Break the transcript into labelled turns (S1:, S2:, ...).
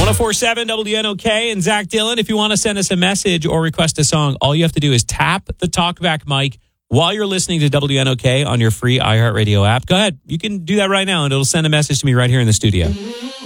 S1: 1047 WNOK and Zach Dillon. If you want to send us a message or request a song, all you have to do is tap the talkback mic while you're listening to WNOK on your free iHeartRadio app. Go ahead. You can do that right now, and it'll send a message to me right here in the studio.